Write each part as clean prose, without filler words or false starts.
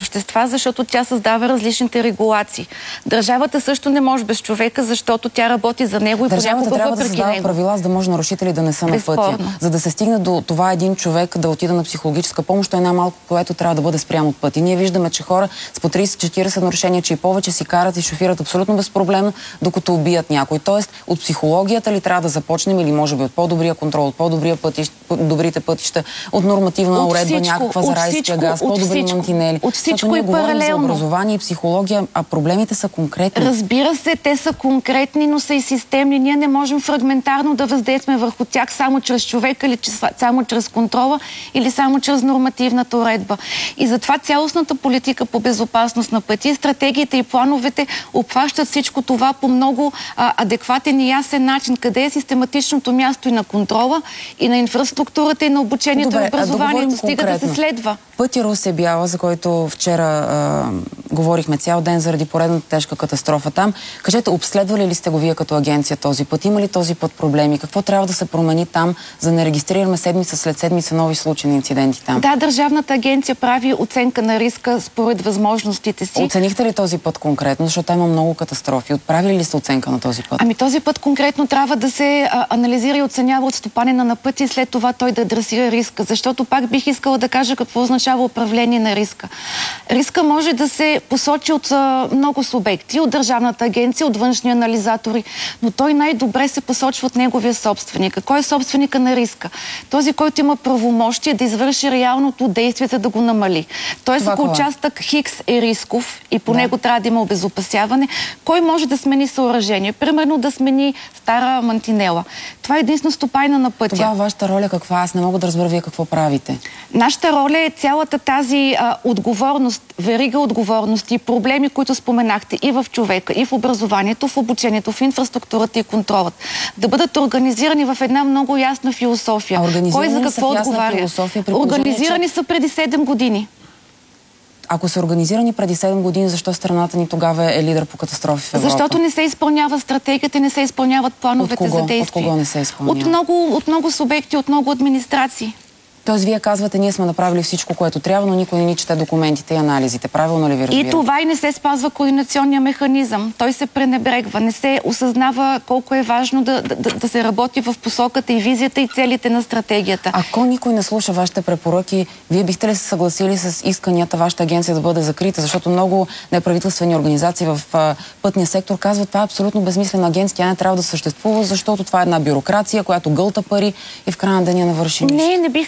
общества, защото тя създава различните регулации. Държавата също не може без човека, защото тя работи за него и понякога трябва въпреки да създава него. правила, за да може нарушители да не са на пътя. За да се стигне до това един човек да отида на психологическа помощ, той най-малко, което трябва да бъде спрян от пътя. Ние виждаме, че хора с по 30-40 нарушения, че и повече си карат и шофират абсолютно безпроблемно, докато убият някой. Тоест, от психологията ли трябва да започнем или може би от по-добрия контрол, от по-добрите пътища, от нормативна уредба, някаква за райския газ, по-добри мантинели. От всичко е паралелно. За образование и психология, а проблемите са конкретни. Разбира се, те са конкретни, но са и системни. Ние не можем фрагментарно да въздействаме върху тях само чрез човека или само чрез контрола или само чрез нормативната уредба. И затова цялостната политика по безопасност на пътя, стратегиите и плановете обхващат всичко това по много адекватен и ясен начин, къде е систематичното място и на контрола, и на инфраструктурата, и на обучението и образованието, стига да се следва. Пътя Русе-Бяла, за който вчера говорихме цял ден заради поредната тежка катастрофа там. Кажете, обследвали ли сте го вие като агенция този път? Има ли този път проблеми? Какво трябва да се промени там, за да не регистрираме седмица след седмица нови случаи на инциденти там? Да, Държавната агенция прави оценка на риска според възможностите си. Оценихте ли този път конкретно? Защото там има много катастрофи. Отправили ли сте оценка на този път? Ами този път конкретно трябва да се анализира и оценява от стопанина на пътя и след това той да адресира риска. Защото пак бих искала да кажа какво означава управление на риска. Риска може да се посочи от много субекти, от Държавната агенция, от външни анализатори, но той най-добре се посочва от неговия собственик. Кой е собственика на риска? Този, който има правомощие да извърши реалното действие, за да го намали. Тоест, ако участък Хикс е рисков и по него трябва да има обезопасяване, кой може да смени съоръжение? Примерно да смени стара мантинела. Това е единствено стопайна на пътя. Това вашата роля каква? Аз не мога да разбера вие какво правите. Нашата роля е цялата тази отговорност, верига отговорности, проблеми, които споменахте и в човека, и в образованието, в обучението, в инфраструктурата и контролът. Да бъдат организирани в една много ясна философия. Кой за какво отговаря? Организирани са преди 7 години. Ако са организирани преди 7 години, защо страната ни тогава е лидер по катастрофи в Европа? Защото не се изпълнява стратегията и не се изпълняват плановете за действие. От кого не се изпълнява? От много субекти, от много администрации. Тоест, вие казвате, ние сме направили всичко, което трябва, но никой не ни чете документите и анализите. Правилно ли ви разбирате? И това и не се спазва координационния механизъм. Той се пренебрегва. Не се осъзнава колко е важно да се работи в посоката и визията и целите на стратегията. Ако никой не слуша вашите препоръки, вие бихте ли се съгласили с исканията вашата агенция да бъде закрита? Защото много неправителствени организации в пътния сектор казват, това е абсолютно безсмислена агенция, тя не трябва да съществува, защото това е една бюрокрация, която гълта пари и в края на деня не върши нищо.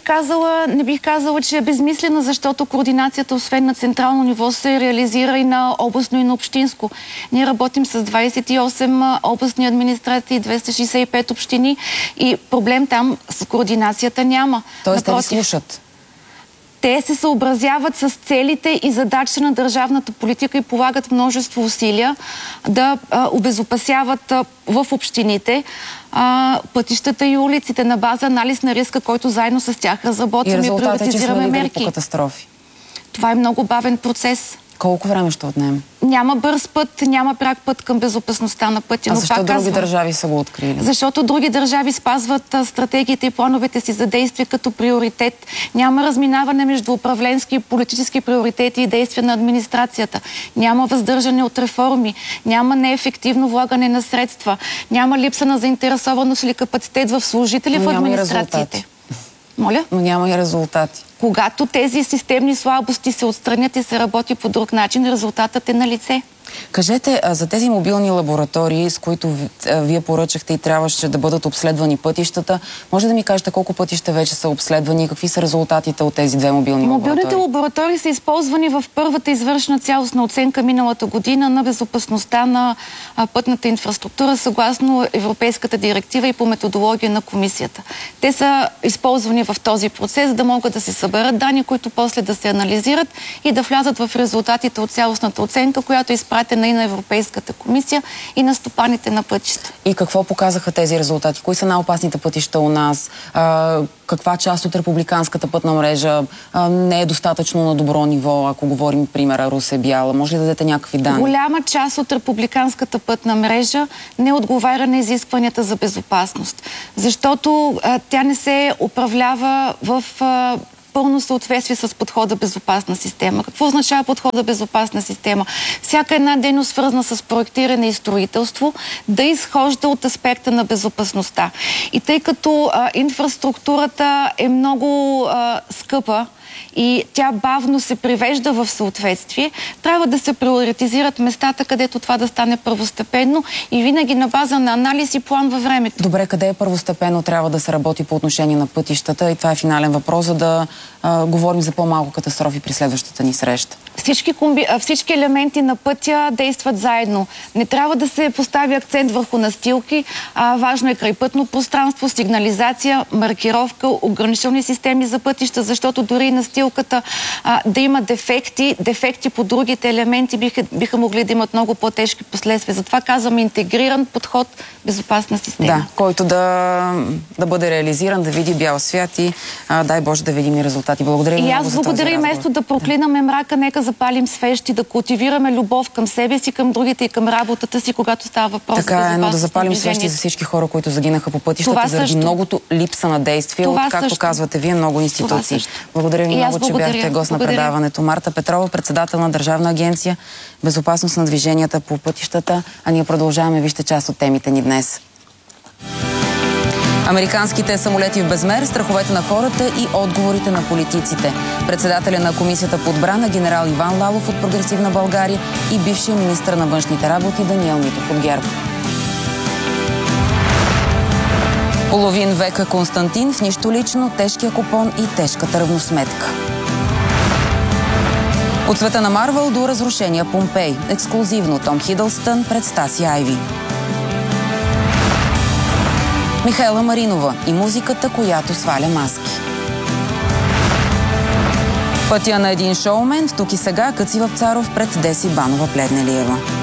Не бих казала, че е безмислена, защото координацията, освен на централно ниво, се реализира и на областно и на общинско. Ние работим с 28 областни администрации, 265 общини и проблем там с координацията няма. Тоест те ви слушат? Те се съобразяват с целите и задачите на държавната политика и полагат множество усилия да обезопасяват в общините пътищата и улиците на база анализ на риска, който заедно с тях разработваме и приоритизираме мерки. По катастрофи. Това е много бавен процес. Колко време ще отнеме? Няма бърз път, няма пряк път към безопасността на пътя. А защо други държави са го открили? Защото други държави спазват стратегиите и плановете си за действие като приоритет. Няма разминаване между управленски и политически приоритети и действия на администрацията. Няма въздържане от реформи. Няма неефективно влагане на средства. Няма липса на заинтересованост или капацитет в служители в администрациите. Моля? Но няма и резултати. Когато тези системни слабости се отстранят и се работи по друг начин, резултатът е на лице. Кажете, за тези мобилни лаборатории, с които вие поръчахте и трябваше да бъдат обследвани пътищата, може да ми кажете колко пътища вече са обследвани и какви са резултатите от тези 2 мобилни лаборатории? Мобилните лаборатории са използвани в първата извършена цялостна оценка миналата година на безопасността на пътната инфраструктура, съгласно Европейската директива и по методология на комисията. Те са използвани в този процес, за да могат да се съберат данни, които после да се анализират и да влязат в резултатите от цялостната оценка, която е изпратена и на Европейската комисия и на стопаните на пътища. И какво показаха тези резултати? Кои са най-опасните пътища у нас? Каква част от републиканската пътна мрежа не е достатъчно на добро ниво, ако говорим примера Русе-Бяла? Може ли да дадете някакви данни? Голяма част от републиканската пътна мрежа не отговаря на изискванията за безопасност, защото тя не се управлява в пълно съответствие с подхода безопасна система. Какво означава подхода безопасна система? Всяка една дейност, свързана с проектиране и строителство, да изхожда от аспекта на безопасността. И тъй като инфраструктурата е много скъпа и тя бавно се привежда в съответствие, трябва да се приоритизират местата, където това да стане първостепенно и винаги на база на анализ и план във времето. Добре, къде е първостепенно трябва да се работи по отношение на пътищата? И това е финален въпрос, за да говорим за по-малко катастрофи при следващата ни среща. Всички елементи на пътя действат заедно. Не трябва да се постави акцент върху настилки. Важно е крайпътно пространство, сигнализация, маркировка, ограничителни системи за пътища, защото дори настилката да има дефекти по другите елементи биха могли да имат много по-тежки последствия. Затова казвам интегриран подход, безопасна система. Да, който да бъде реализиран, да види бял свят и дай Боже да видим и резултати. Благодаря ви много за този разговор. И аз благодаря, вместо да проклинаме мрака, нека запалим свещи, да култивираме любов към себе си, към другите и към работата си, когато става въпрос за безопасност. Така е, но да запалим свещи за всички хора, които загинаха по пътищата заради многото липса на действие от, както казвате вие, много институции. Благодаря ви много, че бяхте гост на предаването. Марта Петрова, председател на Държавна агенция безопасност на движенията по пътищата. А ние продължаваме. Вижте част от темите ни днес. Американските самолети в безмер, страховете на хората и отговорите на политиците. Председателя на Комисията по отбрана генерал Иван Лалов от Прогресивна България и бившия министър на външните работи Даниел Митов от ГЕРБ. Половин века Константин в нищо лично, тежкия купон и тежката равносметка. От света на Марвел до разрушения Помпей. Ексклузивно Том Хидълстън пред Стаси Айви. Михайла Маринова и музиката, която сваля маски. Пътя на един шоумен, тук и сега Къци Вапцаров пред Деси Банова-Пледнелиева.